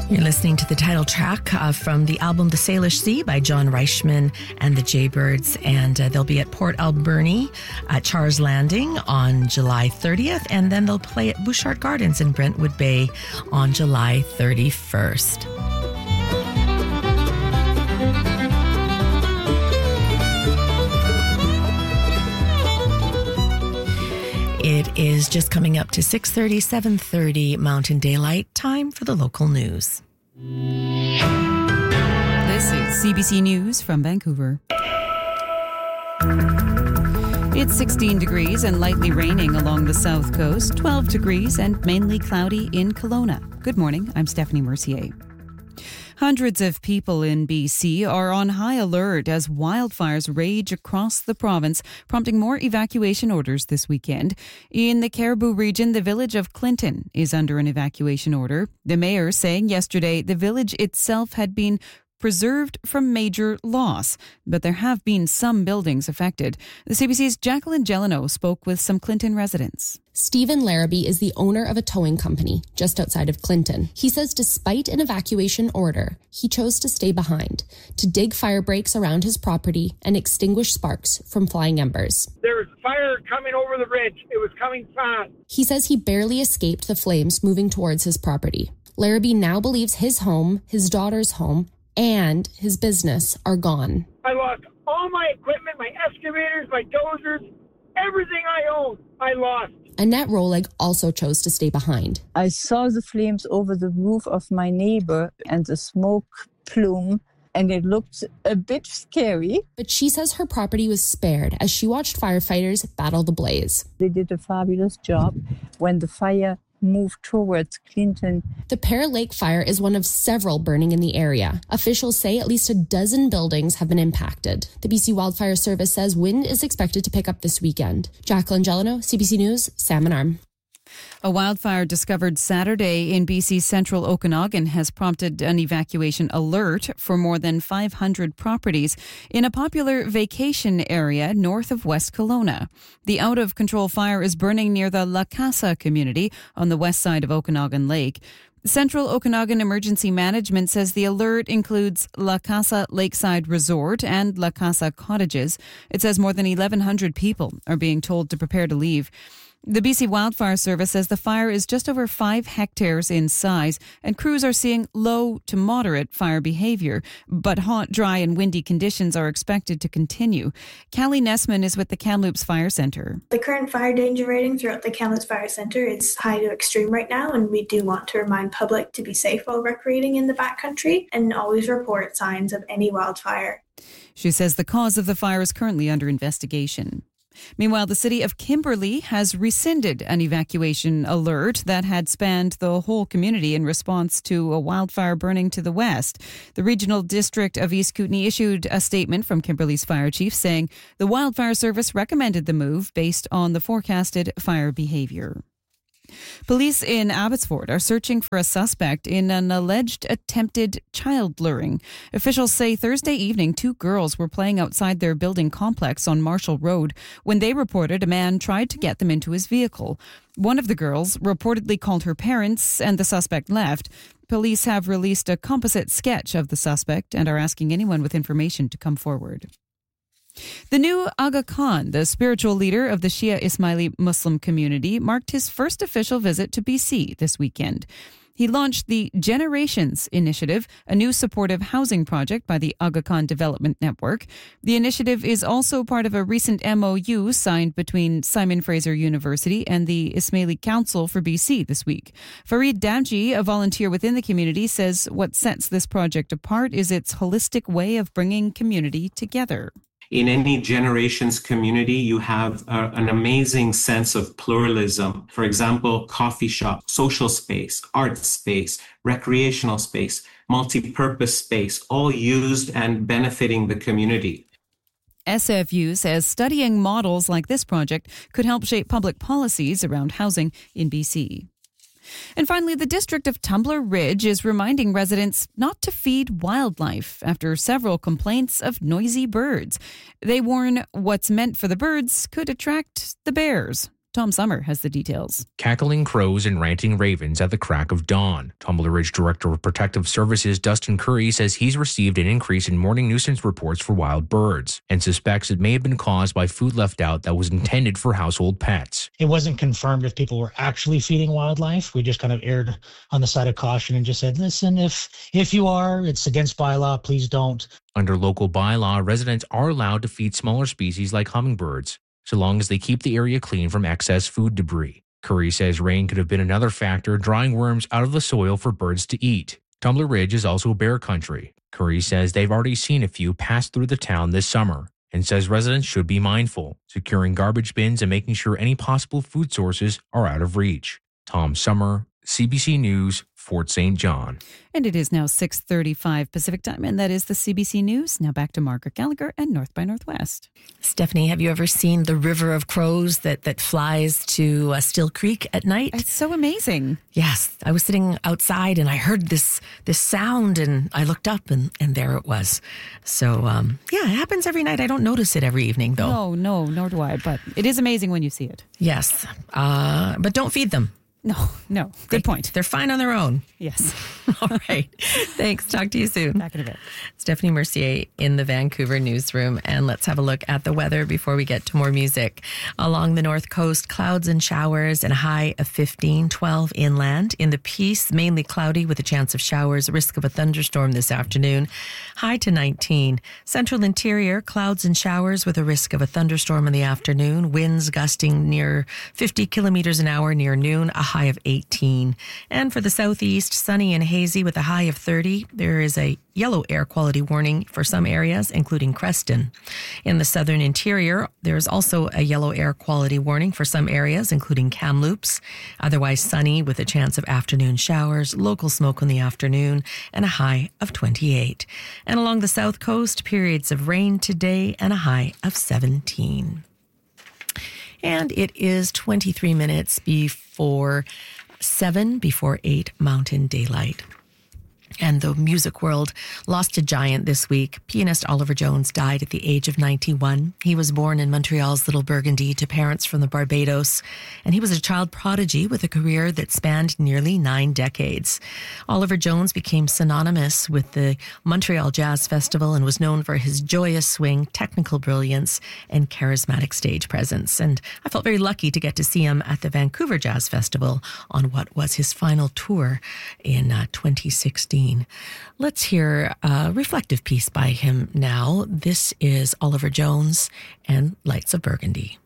You're listening to the title track from the album The Salish Sea by John Reichman and the Jaybirds, and they'll be at Port Alberni at Charles Landing on July 30th, and then they'll play at Bouchard Gardens in Brentwood Bay on July 31st. It is just coming up to 6:30, 7:30 Mountain Daylight. Time for the local news. This is CBC News from Vancouver. It's 16 degrees and lightly raining along the south coast, 12 degrees and mainly cloudy in Kelowna. Good morning, I'm Stephanie Mercier. Hundreds of people in BC are on high alert as wildfires rage across the province, prompting more evacuation orders this weekend. In the Caribou region, the village of Clinton is under an evacuation order. The mayor saying yesterday the village itself had been preserved from major loss, but there have been some buildings affected. The CBC's Jacqueline Jeleno spoke with some Clinton residents. Stephen Larrabee is the owner of a towing company just outside of Clinton. He says despite an evacuation order, he chose to stay behind, to dig fire breaks around his property and extinguish sparks from flying embers. There was fire coming over the ridge. It was coming fast. He says he barely escaped the flames moving towards his property. Larrabee now believes his home, his daughter's home, and his business are gone. I lost all my equipment, my excavators, my dozers, everything I owned, I lost. Annette Roleg also chose to stay behind. I saw the flames over the roof of my neighbor and the smoke plume, and it looked a bit scary. But she says her property was spared as she watched firefighters battle the blaze. They did a fabulous job when the fire moved towards Clinton. The Pear Lake fire is one of several burning in the area. Officials say at least a dozen buildings have been impacted. The BC Wildfire Service says wind is expected to pick up this weekend. Jacqueline Jeleno, CBC News, Salmon Arm. A wildfire discovered Saturday in BC's central Okanagan has prompted an evacuation alert for more than 500 properties in a popular vacation area north of West Kelowna. The out-of-control fire is burning near the La Casa community on the west side of Okanagan Lake. Central Okanagan Emergency Management says the alert includes La Casa Lakeside Resort and La Casa Cottages. It says more than 1,100 people are being told to prepare to leave. The BC Wildfire Service says the fire is just over 5 hectares in size and crews are seeing low to moderate fire behavior, but hot, dry and windy conditions are expected to continue. Callie Nessman is with the Kamloops Fire Centre. The current fire danger rating throughout the Kamloops Fire Centre is high to extreme right now, and we do want to remind public to be safe while recreating in the backcountry and always report signs of any wildfire. She says the cause of the fire is currently under investigation. Meanwhile, the city of Kimberley has rescinded an evacuation alert that had spanned the whole community in response to a wildfire burning to the west. The regional district of East Kootenay issued a statement from Kimberley's fire chief saying the wildfire service recommended the move based on the forecasted fire behavior. Police in Abbotsford are searching for a suspect in an alleged attempted child luring. Officials say Thursday evening 2 girls were playing outside their building complex on Marshall Road when they reported a man tried to get them into his vehicle. One of the girls reportedly called her parents and the suspect left. Police have released a composite sketch of the suspect and are asking anyone with information to come forward. The new Aga Khan, the spiritual leader of the Shia Ismaili Muslim community, marked his first official visit to BC this weekend. He launched the Generations Initiative, a new supportive housing project by the Aga Khan Development Network. The initiative is also part of a recent MOU signed between Simon Fraser University and the Ismaili Council for BC this week. Farid Damji, a volunteer within the community, says what sets this project apart is its holistic way of bringing community together. In any generations community, you have an amazing sense of pluralism. For example, coffee shop, social space, art space, recreational space, multi-purpose space, all used and benefiting the community. SFU says studying models like this project could help shape public policies around housing in BC. And finally, the district of Tumbler Ridge is reminding residents not to feed wildlife after several complaints of noisy birds. They warn what's meant for the birds could attract the bears. Tom Summer has the details. Cackling crows and ranting ravens at the crack of dawn. Tumbler Ridge Director of Protective Services Dustin Curry says he's received an increase in morning nuisance reports for wild birds and suspects it may have been caused by food left out that was intended for household pets. It wasn't confirmed if people were actually feeding wildlife. We just kind of erred on the side of caution and just said, listen, if you are, it's against bylaw, please don't. Under local bylaw, residents are allowed to feed smaller species like hummingbirds, so long as they keep the area clean from excess food debris. Curry says rain could have been another factor drawing worms out of the soil for birds to eat. Tumbler Ridge is also bear country. Curry says they've already seen a few pass through the town this summer and says residents should be mindful, securing garbage bins and making sure any possible food sources are out of reach. Tom Summer, CBC News, Fort St. John. And it is now 6:35 Pacific time, and that is the CBC News. Now back to Margaret Gallagher and North by Northwest. Stephanie, have you ever seen the river of crows that flies to Still Creek at night? It's so amazing. Yes. I was sitting outside and I heard this sound and I looked up and there it was. So, yeah, it happens every night. I don't notice it every evening, though. No, nor do I. But it is amazing when you see it. Yes. But don't feed them. No. Good point. They're fine on their own. Yes. All right. Thanks. Talk to you soon. Back in a bit. Stephanie Mercier in the Vancouver newsroom. And let's have a look at the weather before we get to more music. Along the north coast, clouds and showers and a high of 15, 12 inland. In the Peace, mainly cloudy with a chance of showers, risk of a thunderstorm this afternoon. High to 19. Central interior, clouds and showers with a risk of a thunderstorm in the afternoon. Winds gusting near 50 kilometers an hour near noon. A high of 18. And for the southeast, sunny and hazy with a high of 30. There is a yellow air quality warning for some areas, including Creston. In the southern interior, there's also a yellow air quality warning for some areas, including Kamloops. Otherwise sunny with a chance of afternoon showers, local smoke in the afternoon, and a high of 28. And along the south coast, periods of rain today and a high of 17. And it is 23 minutes before 7, before 8 Mountain Daylight. And the music world lost a giant this week. Pianist Oliver Jones died at the age of 91. He was born in Montreal's Little Burgundy to parents from the Barbados, and he was a child prodigy with a career that spanned nearly 9 decades. Oliver Jones became synonymous with the Montreal Jazz Festival and was known for his joyous swing, technical brilliance, and charismatic stage presence. And I felt very lucky to get to see him at the Vancouver Jazz Festival on what was his final tour in 2016. Let's hear a reflective piece by him now. This is Oliver Jones and Lights of Burgundy.